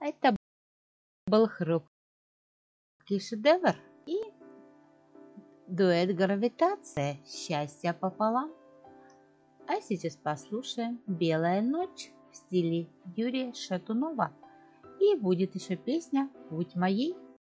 Это был хрупкий шедевр и дуэт «Гравитация. Счастье пополам». А сейчас послушаем «Белая ночь» в стиле Юрия Шатунова. И будет еще песня «Путь моей